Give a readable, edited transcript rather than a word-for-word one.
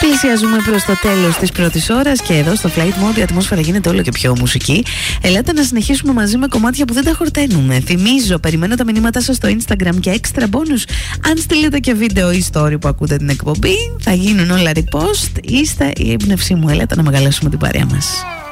Πλησιάζουμε προς το τέλος της πρώτης ώρας και εδώ στο Flight Mode η ατμόσφαιρα γίνεται όλο και πιο μουσική. Ελάτε να συνεχίσουμε μαζί με κομμάτια που δεν τα χορταίνουμε. Θυμίζω, περιμένω τα μηνύματά σας στο Instagram και extra bonus. Αν στείλετε και βίντεο ή story που ακούτε την εκπομπή, θα γίνουν όλα repost. Είστε η έμπνευσή μου. Ελάτε να μεγαλώσουμε την παρέα μας.